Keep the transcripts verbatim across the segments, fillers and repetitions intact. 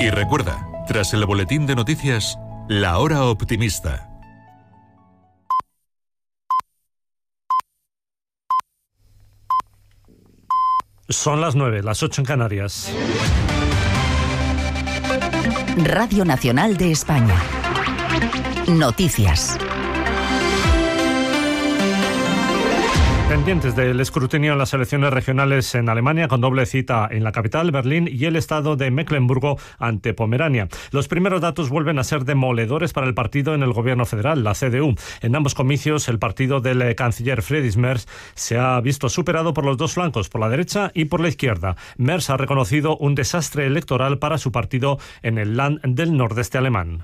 Y recuerda, tras el boletín de noticias, La Hora Optimista. Son las nueve, las ocho en Canarias. Radio Nacional de España. Noticias. Pendientes del escrutinio en las elecciones regionales en Alemania, con doble cita en la capital, Berlín, y el estado de Mecklemburgo ante Pomerania. Los primeros datos vuelven a ser demoledores para el partido en el gobierno federal, la C D U. En ambos comicios, el partido del canciller Friedrich Merz se ha visto superado por los dos flancos, por la derecha y por la izquierda. Merz ha reconocido un desastre electoral para su partido en el Land del nordeste alemán.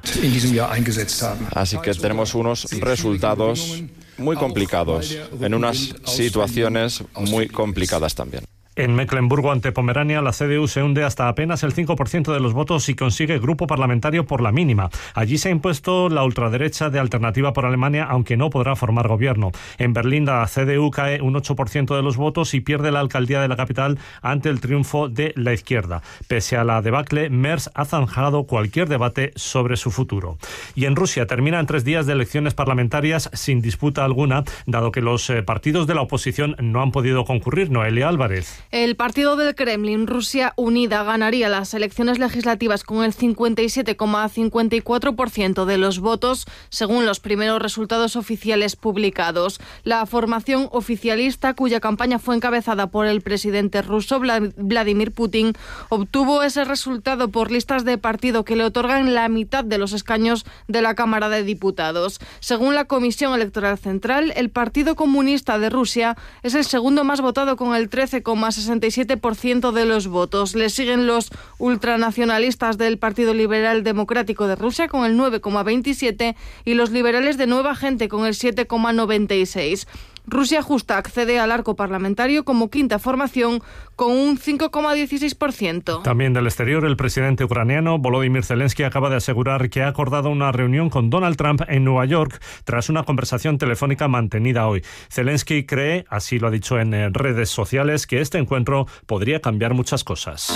Así que tenemos unos resultados muy complicados, en unas situaciones muy complicadas también. En Mecklemburgo ante Pomerania, la C D U se hunde hasta apenas el cinco por ciento de los votos y consigue grupo parlamentario por la mínima. Allí se ha impuesto la ultraderecha de Alternativa por Alemania, aunque no podrá formar gobierno. En Berlín, la C D U cae un ocho por ciento de los votos y pierde la alcaldía de la capital ante el triunfo de la izquierda. Pese a la debacle, Merz ha zanjado cualquier debate sobre su futuro. Y en Rusia terminan tres días de elecciones parlamentarias sin disputa alguna, dado que los eh, partidos de la oposición no han podido concurrir. Noelia Álvarez. El partido del Kremlin, Rusia Unida, ganaría las elecciones legislativas con el cincuenta y siete coma cincuenta y cuatro por ciento de los votos, según los primeros resultados oficiales publicados. La formación oficialista, cuya campaña fue encabezada por el presidente ruso Vladimir Putin, obtuvo ese resultado por listas de partido que le otorgan la mitad de los escaños de la Cámara de Diputados. Según la Comisión Electoral Central, el Partido Comunista de Rusia es el segundo más votado con el trece coma sesenta y siete por ciento de los votos. Le siguen los ultranacionalistas del Partido Liberal Democrático de Rusia con el nueve coma veintisiete por ciento y los liberales de Nueva Gente con el siete coma noventa y seis por ciento. Rusia Justa accede al arco parlamentario como quinta formación con un cinco coma dieciséis por ciento. También del exterior, el presidente ucraniano Volodymyr Zelensky acaba de asegurar que ha acordado una reunión con Donald Trump en Nueva York tras una conversación telefónica mantenida hoy. Zelensky cree, así lo ha dicho en redes sociales, que este encuentro podría cambiar muchas cosas.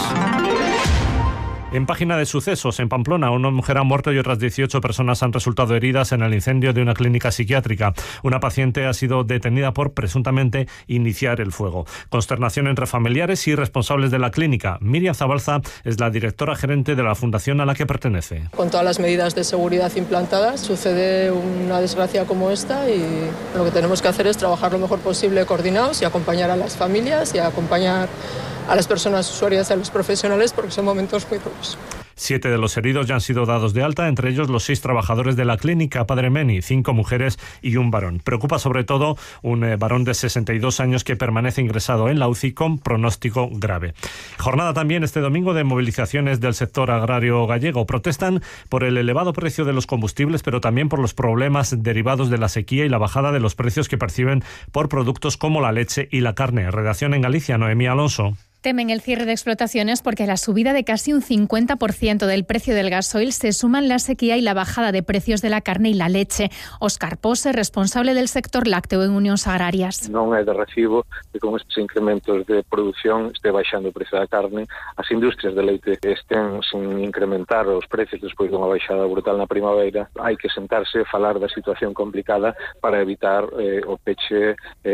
En página de sucesos, en Pamplona, una mujer ha muerto y otras dieciocho personas han resultado heridas en el incendio de una clínica psiquiátrica. Una paciente ha sido detenida por presuntamente iniciar el fuego. Consternación entre familiares y responsables de la clínica. Miriam Zabalza es la directora gerente de la fundación a la que pertenece. Con todas las medidas de seguridad implantadas, sucede una desgracia como esta y lo que tenemos que hacer es trabajar lo mejor posible coordinados y acompañar a las familias y acompañar a las personas usuarias y a los profesionales porque son momentos muy duros. Siete de los heridos ya han sido dados de alta, entre ellos los seis trabajadores de la clínica Padre Meni, cinco mujeres y un varón. Preocupa sobre todo un eh, varón de sesenta y dos años que permanece ingresado en la U C I con pronóstico grave. Jornada también este domingo de movilizaciones del sector agrario gallego. Protestan por el elevado precio de los combustibles, pero también por los problemas derivados de la sequía y la bajada de los precios que perciben por productos como la leche y la carne. Redacción en Galicia, Noemí Alonso. Temen el cierre de explotaciones porque a la subida de casi un cincuenta por ciento del precio del gasoil se suman la sequía y la bajada de precios de la carne y la leche. Óscar Pose, responsable del sector lácteo en Unións Agrarias. Non é de recibo que con estes incrementos de produción este baixando o precio da carne, as industrias de leite estén sin incrementar os precios despois dunha baixada brutal na primavera. Hai que sentarse e falar da situación complicada para evitar eh, o peche eh,